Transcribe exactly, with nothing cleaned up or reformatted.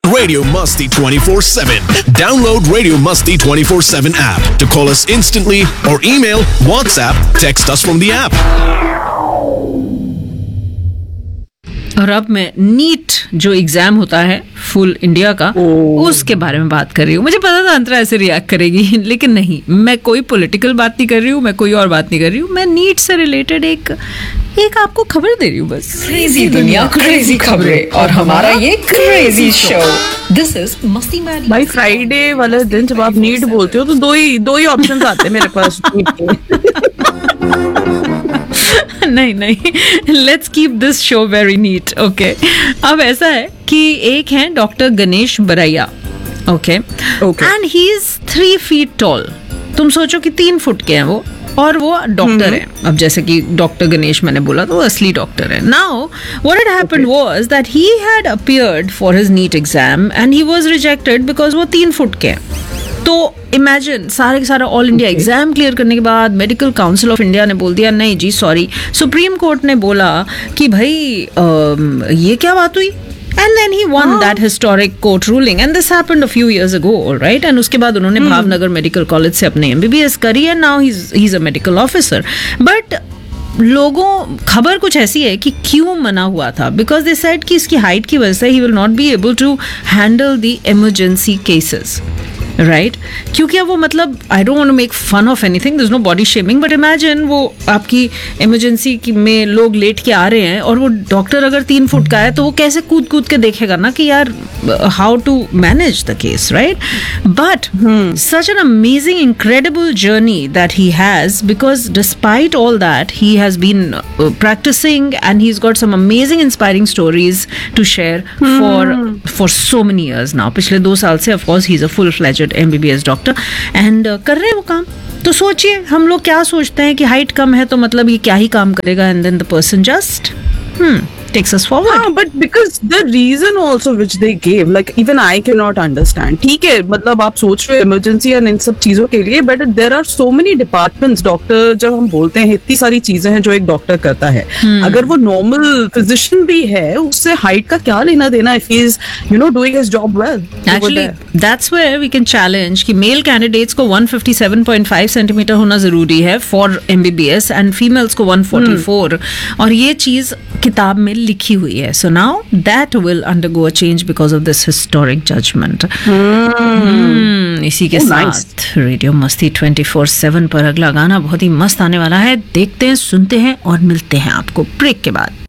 Radio Musti twenty-four seven. Download Radio Musti twenty-four seven app to call us instantly or email, WhatsApp, text us from the app. और अब मैं NEET जो exam होता है full India का उसके बारे में बात कर रही हूँ. मुझे पता था अंतरा ऐसे रिएक्ट करेगी, लेकिन नहीं, मैं कोई पॉलिटिकल बात नहीं कर रही हूँ, मैं कोई और बात नहीं कर रही हूँ. मैं नीट से रिलेटेड एक एक आपको खबर दे रही हूँ बस. क्रेजी दुनिया, क्रेजी खबरें और हमारा ये क्रेजी शो. दिस इज मस्ती मैरी. भाई फ्राइडे वाले दिन जब आप नीट बोलते हो तो दो ही दो ही ऑप्शंस आते हैं मेरे पास. नहीं नहीं, let's keep this show very neat. Okay, अब ऐसा है कि एक है doctor Ganesh Baraiya. Okay, and he is three feet tall. तुम सोचो कि तीन फुट के हैं वो, और वो डॉक्टर है. अब जैसे कि डॉक्टर गणेश मैंने बोला तो वो असली डॉक्टर है. Now what had happened was that he had appeared for his NEET exam and he was rejected because वो तीन फुट के हैं. तो इमेजिन, सारे के सारा ऑल इंडिया एग्जाम क्लियर करने के बाद मेडिकल काउंसिल ऑफ इंडिया ने बोल दिया नहीं जी सॉरी. सुप्रीम कोर्ट ने बोला कि भाई आ, ये क्या बात हुई. And then he won oh. that historic court ruling, and this happened a few years ago, all right? And उसके बाद उन्होंने hmm. भावनगर मेडिकल कॉलेज से अपने एम बी बी एस करी, and now he's he's a medical officer. But लोगों, खबर कुछ ऐसी है कि क्यों मना हुआ था, बिकॉज दे सेड कि इसकी हाइट की वजह से he will not be able to handle the emergency cases, right? क्योंकि अब वो, मतलब I don't want to make fun of anything, there is know body shaming, but imagine वो आपकी इमरजेंसी में लोग लेट के आ रहे हैं और वो डॉक्टर अगर तीन फुट का है तो वो कैसे कूद कूद के देखेगा ना कि यार how to manage the case, right? But such an amazing incredible journey that he has, because despite all that he has been practicing and he's got some amazing inspiring stories to share for for so many years now. पिछले दो साल से of course he's a full fledged M B B S doctor and uh, कर रहे हैं वो काम. तो सोचिए, हम लोग क्या सोचते हैं कि हाइट कम है तो मतलब ये क्या ही काम करेगा, and then the person just hmm takes us forward. हाँ, but because the reason also which they gave, like even I cannot understand. ठीक है, मतलब आप सोच रहे हो इमरजेंसी और इन सब चीजों के लिए, but there are so many departments. Doctor जब हम बोलते हैं इतनी सारी चीजें हैं जो एक डॉक्टर करता है, hmm. अगर वो नॉर्मल फिजिशियन भी है उससे हाइट का क्या लेना देना if he is you know doing his job well. Actually, that's where we can challenge कि मेल कैंडिडेट्स को one fifty-seven point five centimetre होना जरूरी है for M B B S and females को one forty-four, hmm. और ये चीज किताब में लिखी हुई है. So now that will undergo a change because of this historic judgement. इसी के oh, साथ nice. रेडियो मस्ती twenty-four seven पर अगला गाना बहुत ही मस्त आने वाला है. देखते हैं, सुनते हैं और मिलते हैं आपको ब्रेक के बाद.